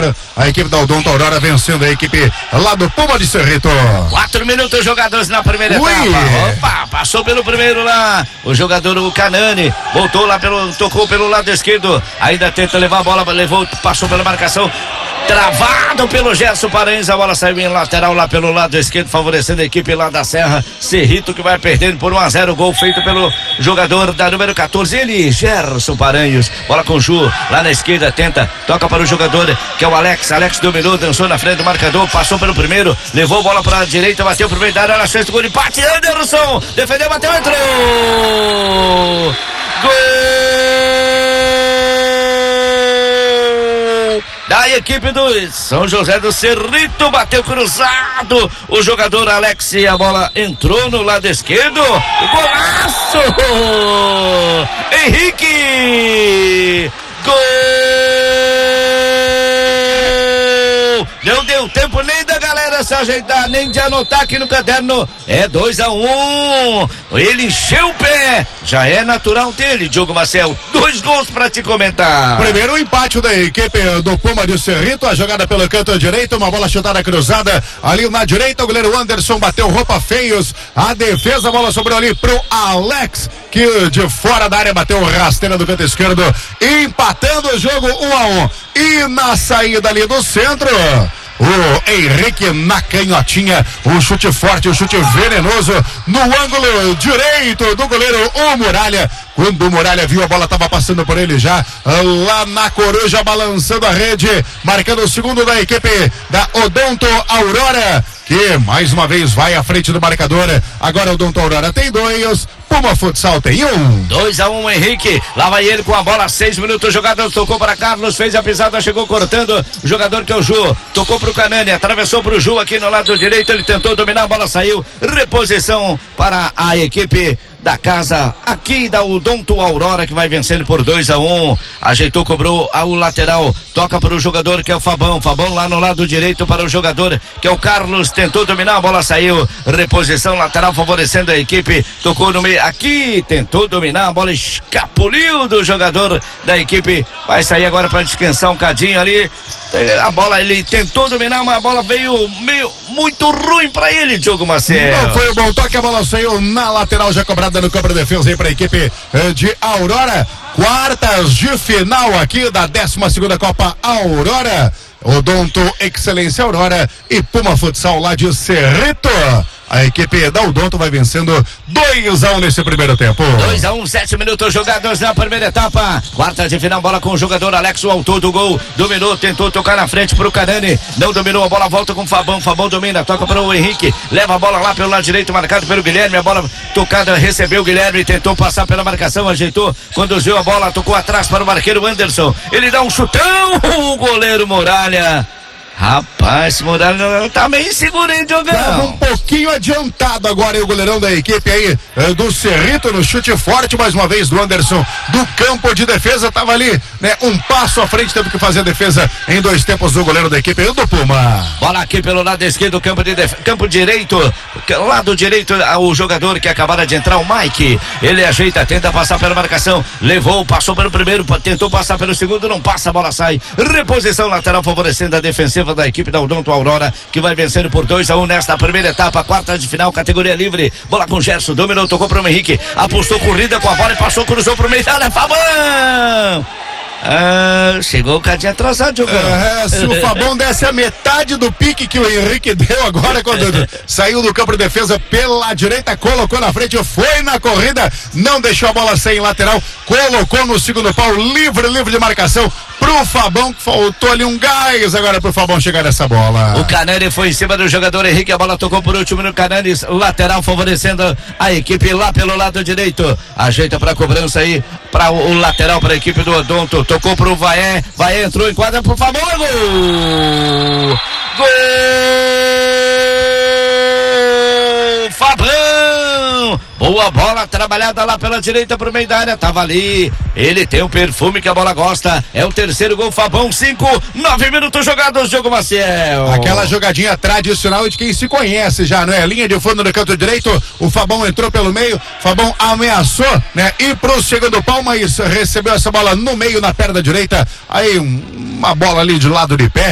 0. A equipe da Odonto Aurora vencendo a equipe lá do Puma de Cerrito. 4 minutos jogados na primeira etapa. Opa, passou pelo primeiro lá. O jogador, o Canani, voltou lá tocou pelo lado esquerdo. Ainda tenta levar a bola, passou pela marcação. Travado pelo Gerson Paranhos, a bola saiu em lateral lá pelo lado esquerdo, favorecendo a equipe lá da Serra. Cerrito que vai perdendo por 1-0, gol feito pelo jogador da número 14, ele, Gerson Paranhos. Bola com o Ju, lá na esquerda, tenta, toca para o jogador que é o Alex dominou, dançou na frente do marcador, passou pelo primeiro, levou a bola para a direita, bateu pro meio da área, na chance do gol de empate, Anderson, defendeu, bateu, entrou! Gol! Da equipe do São José do Cerrito, bateu cruzado o jogador Alex e a bola entrou no lado esquerdo, golaço, Henrique, gol, não deu tempo nem da galera se ajeitar, nem de anotar aqui no caderno, é 2-1, ele encheu o pé, já é natural dele, Diogo Marcel, 2 gols pra te comentar. Primeiro o empate da equipe do Puma de Cerrito, a jogada pelo canto direito, uma bola chutada cruzada ali na direita, o goleiro Anderson bateu roupa feios, a defesa, a bola sobrou ali pro Alex, que de fora da área bateu rasteira do canto esquerdo, empatando o jogo 1-1, e na saída ali do centro, o Henrique na canhotinha, um chute forte, um chute venenoso no ângulo direito do goleiro, o Muralha. Quando o Muralha viu, a bola estava passando por ele já, lá na Coruja, balançando a rede, marcando o segundo da equipe da Odonto Aurora, que mais uma vez vai à frente do marcador. Agora o Odonto Aurora tem 2, Puma Futsal tem 1. 2-1, Henrique, lá vai ele com a bola, 6 minutos jogados, tocou para Carlos, fez a pisada, chegou cortando, o jogador que é o Ju, tocou pro Canani, atravessou pro Ju aqui no lado direito, ele tentou dominar, a bola saiu, reposição para a equipe da casa aqui da Odonto Aurora, que vai vencendo por 2-1, ajeitou, cobrou o lateral, toca para o jogador que é o Fabão lá no lado direito para o jogador que é o Carlos, tentou dominar, a bola saiu, reposição lateral favorecendo a equipe, tocou no meio, aqui tentou dominar, a bola escapuliu do jogador da equipe, vai sair agora para descansar um cadinho ali, a bola ele tentou dominar, mas a bola veio meio muito ruim para ele, Diogo Marcel. Não foi um bom toque, a bola saiu na lateral, já cobrada no campo de defesa aí para a equipe de Aurora. Quartas de final aqui da 12ª Copa Aurora. Odonto Excelência Aurora e Puma Futsal lá de Cerrito. A equipe da Odonto vai vencendo 2-1 nesse primeiro tempo. 2-1, 7 minutos jogados na primeira etapa. Quarta de final, bola com o jogador Alex, o autor do gol. Dominou, tentou tocar na frente pro Canani. Não dominou, a bola volta com o Fabão. Fabão domina, toca para o Henrique. Leva a bola lá pelo lado direito, marcado pelo Guilherme. A bola tocada, recebeu o Guilherme, tentou passar pela marcação, ajeitou, conduziu a bola, tocou atrás para o marqueiro Anderson. Ele dá um chutão, o goleiro Muralha. Rapaz, esse Muralha tá meio inseguro, hein, Diogão? Tava um pouquinho adiantado agora o goleirão da equipe aí do Cerrito no chute forte, mais uma vez do Anderson, do campo de defesa, tava ali, né, um passo à frente, teve que fazer a defesa em 2 tempos do goleiro da equipe do Puma. Bola aqui pelo lado esquerdo, campo direito, lado direito, o jogador que acabara de entrar, o Mike, ele ajeita, tenta passar pela marcação, levou, passou pelo primeiro, tentou passar pelo segundo, não passa, a bola sai, reposição lateral favorecendo a defensiva da equipe da Odonto Aurora, que vai vencendo por 2-1 nesta primeira etapa, quarta de final, categoria livre, bola com Gerson, dominou, tocou para o Henrique, apostou corrida com a bola e passou, cruzou pro meio da área, Fabão! Chegou um cadinho atrasado, Diogão. Se o Fabão desse a metade do pique que o Henrique deu agora, quando saiu do campo de defesa pela direita, colocou na frente, foi na corrida, não deixou a bola sair em lateral, colocou no segundo pau, livre de marcação pro Fabão, que faltou ali um gás agora pro Fabão chegar nessa bola. O Canani foi em cima do jogador Henrique, a bola tocou por último no Canani, lateral favorecendo a equipe lá pelo lado direito, ajeita pra cobrança aí, para o lateral para a equipe do Odonto, tocou pro Vaé entrou em quadra pro Fabão, gol! Gol! Fabão! Boa bola trabalhada lá pela direita pro meio da área, tava ali, ele tem o perfume que a bola gosta, é o terceiro gol, Fabão, 9 minutos jogados, Diogo Maciel. Aquela jogadinha tradicional de quem se conhece já, não é? Linha de fundo no canto direito, o Fabão entrou pelo meio, Fabão ameaçou, né? Ir pro segundo pau, mas recebeu essa bola no meio, na perna direita, aí uma bola ali de lado de pé,